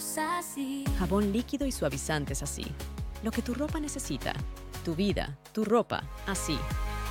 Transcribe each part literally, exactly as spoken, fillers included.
somos así. Jabón líquido y suavizantes así. Lo que tu ropa necesita. Tu vida, tu ropa, así.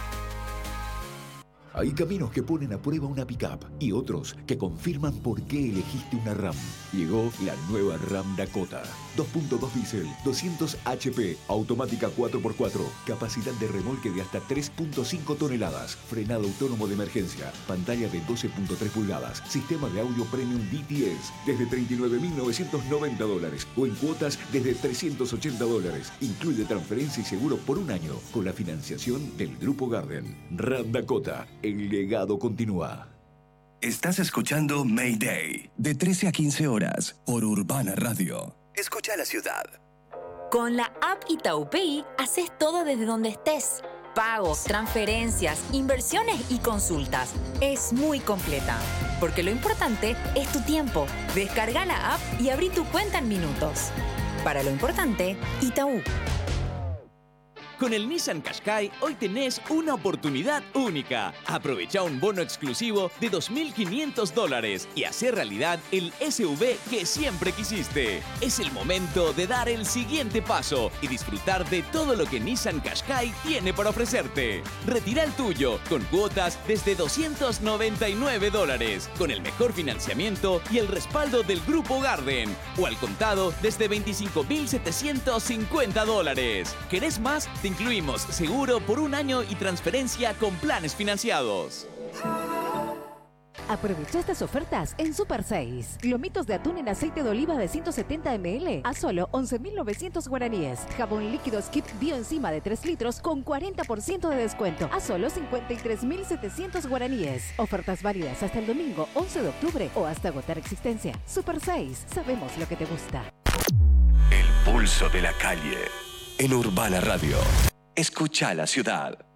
Hay caminos que ponen a prueba una pick-up y otros que confirman por qué elegiste una RAM. Llegó la nueva RAM Dakota. dos punto dos diésel, doscientos H P, automática cuatro por cuatro, capacidad de remolque de hasta tres punto cinco toneladas, frenado autónomo de emergencia, pantalla de doce punto tres pulgadas, sistema de audio premium D T S, desde treinta y nueve mil novecientos noventa dólares o en cuotas desde trescientos ochenta dólares. Incluye transferencia y seguro por un año con la financiación del Grupo Garden. RAM Dakota. El legado continúa. Estás escuchando Mayday, de trece a quince horas, por Urbana Radio. Escucha la ciudad. Con la app Itaú Pay, haces todo desde donde estés. Pagos, transferencias, inversiones y consultas. Es muy completa. Porque lo importante es tu tiempo. Descarga la app y abrí tu cuenta en minutos. Para lo importante, Itaú. Con el Nissan Qashqai hoy tenés una oportunidad única. Aprovecha un bono exclusivo de dos mil quinientos dólares y hacer realidad el S U V que siempre quisiste. Es el momento de dar el siguiente paso y disfrutar de todo lo que Nissan Qashqai tiene para ofrecerte. Retira el tuyo con cuotas desde doscientos noventa y nueve dólares, con el mejor financiamiento y el respaldo del Grupo Garden, o al contado desde veinticinco mil setecientos cincuenta dólares. ¿Querés más? Te incluimos seguro por un año y transferencia con planes financiados. Aprovecha estas ofertas en Super seis. Lomitos de atún en aceite de oliva de ciento setenta mililitros a solo once mil novecientos guaraníes. Jabón líquido Skip Bioenzima de tres litros con cuarenta por ciento de descuento a solo cincuenta y tres mil setecientos guaraníes. Ofertas válidas hasta el domingo once de octubre o hasta agotar existencia. Super seis. Sabemos lo que te gusta. El pulso de la calle. En Urbana Radio. Escucha la ciudad.